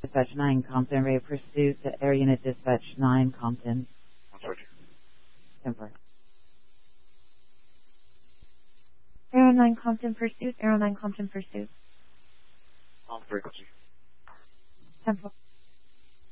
Dispatch 9 Compton, ready for pursuit to Air Unit Dispatch 9 Compton. I'm sorry. 10-4. Aero 9 Compton pursuit, Aero 9 Compton pursuit. Frequency. 10-4.